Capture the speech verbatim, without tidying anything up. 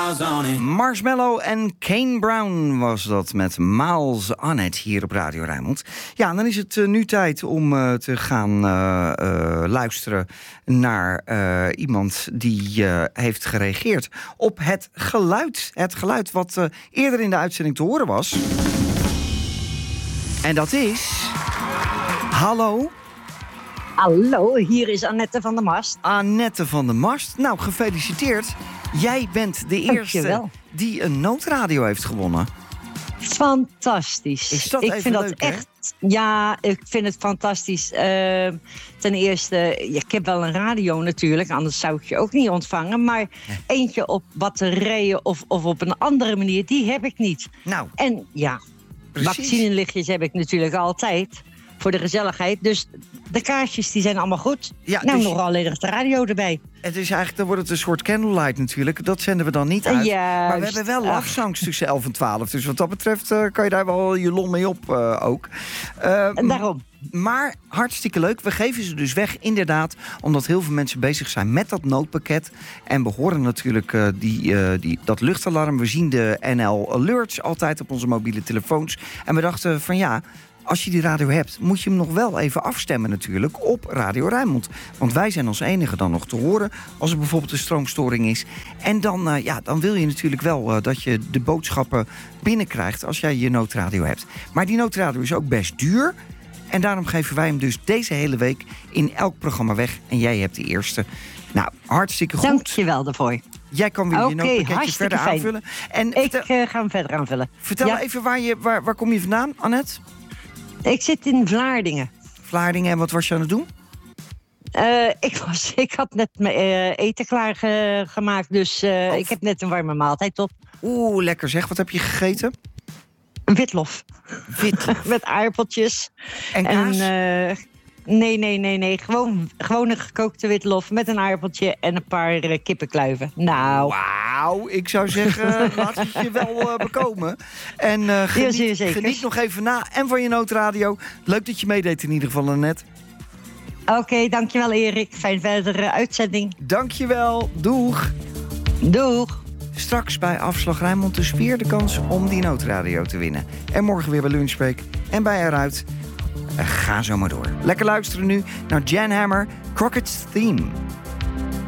miles on it. Marshmallow en Kane Brown was dat met Miles on It hier op Radio Rijnmond. Ja, dan is het uh, nu tijd om uh, te gaan uh, uh, luisteren naar uh, iemand die uh, heeft gereageerd op het geluid. Het geluid wat uh, eerder in de uitzending te horen was. En dat is... Hallo? Hallo, hier is Annette van der Mast. Annette van der Mast. Nou, gefeliciteerd. Jij bent de eerste Dankjewel. Die een noodradio heeft gewonnen. Fantastisch. Is dat ik even vind leuk, dat hè? echt. Ja, ik vind het fantastisch. Uh, ten eerste, ja, ik heb wel een radio natuurlijk, anders zou ik je ook niet ontvangen. Maar Nee. eentje op batterijen of, of op een andere manier, die heb ik niet. Nou, En ja, precies. vaccinelichtjes heb ik natuurlijk altijd. Voor de gezelligheid. Dus de kaarsjes die zijn allemaal goed. Ja, nou, dus- nog alleen nog de radio erbij. Het is eigenlijk, dan wordt het een soort candlelight natuurlijk. Dat zenden we dan niet uit. Juist. Maar we hebben wel Ach. love songs tussen elf en twaalf. Dus wat dat betreft uh, kan je daar wel je lol mee op uh, ook. Uh, En daarom. Maar hartstikke leuk. We geven ze dus weg, inderdaad. Omdat heel veel mensen bezig zijn met dat noodpakket. En we horen natuurlijk uh, die, uh, die, dat luchtalarm. We zien de N L Alerts altijd op onze mobiele telefoons. En we dachten van ja... Als je die radio hebt, moet je hem nog wel even afstemmen natuurlijk op Radio Rijnmond. Want wij zijn als enige dan nog te horen als er bijvoorbeeld een stroomstoring is. En dan, uh, ja, dan wil je natuurlijk wel uh, dat je de boodschappen binnenkrijgt als jij je noodradio hebt. Maar die noodradio is ook best duur. En daarom geven wij hem dus deze hele week in elk programma weg. En jij hebt de eerste. Nou, hartstikke goed. Dank je wel daarvoor. Jij kan weer Oké, je noodpakketje hartstikke verder fijn. aanvullen. En Ik vertel, uh, ga hem verder aanvullen. vertel Ja. even, waar, je, waar, waar kom je vandaan, Annette? Ik zit in Vlaardingen. Vlaardingen, en wat was je aan het doen? Uh, ik, was, ik had net mijn uh, eten klaargemaakt, dus uh, Oh. ik heb net een warme maaltijd op. Oeh, lekker zeg. Wat heb je gegeten? Een witlof. Witlof. Met aardappeltjes. En kaas? En, uh, nee, nee, nee, nee. Gewoon, gewoon een gekookte witlof met een aardappeltje en een paar uh, kippenkluiven. Nou, Wauw, ik zou zeggen, laat het je wel uh, bekomen. En uh, geniet, zeer zeker. geniet nog even na. En van je noodradio. Leuk dat je meedeed in ieder geval, Annette. oké, okay, dankjewel Erik. Fijn verdere uitzending. Dankjewel. Doeg. Doeg. Straks bij Afslag Rijnmond dus weer de kans om die noodradio te winnen. En morgen weer bij Lunchbreak. En bij Eruit. Uh, ga zo maar door. Lekker luisteren nu naar Jan Hammer, Crockett's Theme.